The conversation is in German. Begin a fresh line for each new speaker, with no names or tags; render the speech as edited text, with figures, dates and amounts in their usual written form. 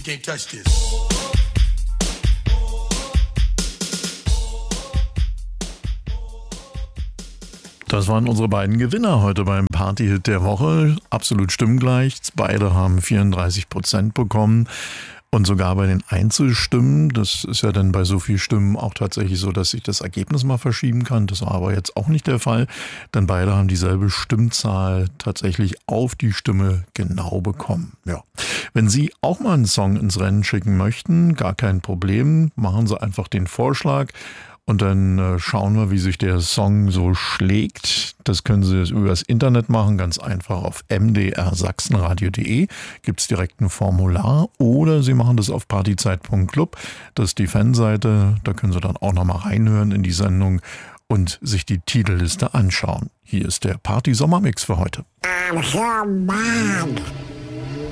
can't touch this.
Das waren unsere beiden Gewinner heute beim Partyhit der Woche. Absolut stimmgleich. Beide haben 34% bekommen. Und sogar bei den Einzelstimmen, das ist ja dann bei so vielen Stimmen auch tatsächlich so, dass ich das Ergebnis mal verschieben kann. Das war aber jetzt auch nicht der Fall, denn beide haben dieselbe Stimmzahl tatsächlich auf die Stimme genau bekommen. Ja. Wenn Sie auch mal einen Song ins Rennen schicken möchten, gar kein Problem, machen Sie einfach den Vorschlag. Und dann schauen wir, wie sich der Song so schlägt. Das können Sie über das Internet machen, ganz einfach auf mdrsachsenradio.de. Gibt es direkt ein Formular. Oder Sie machen das auf partyzeit.club. Das ist die Fanseite. Da können Sie dann auch nochmal reinhören in die Sendung und sich die Titelliste anschauen. Hier ist der Party-Sommermix für heute.
I'm so mad.